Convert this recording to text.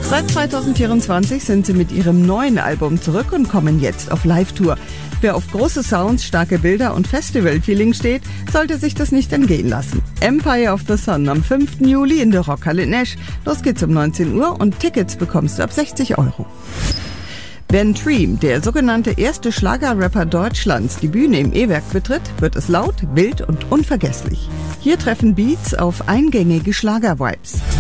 Seit 2024 sind sie mit ihrem neuen Album zurück und kommen jetzt auf Live-Tour. Wer auf große Sounds, starke Bilder und Festival-Feeling steht, sollte sich das nicht entgehen lassen. Empire of the Sun am 5. Juli in der Rockhalle in Esch. Los geht's um 19 Uhr und Tickets bekommst du ab 60 €. Wenn Dream, der sogenannte erste Schlagerrapper Deutschlands, die Bühne im E-Werk betritt, wird es laut, wild und unvergesslich. Hier treffen Beats auf eingängige Schlager-Vibes.